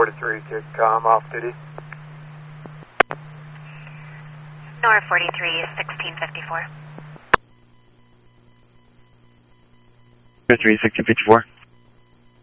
43, Kickcom, off duty. Nora 43 is 1654. 43, 1654.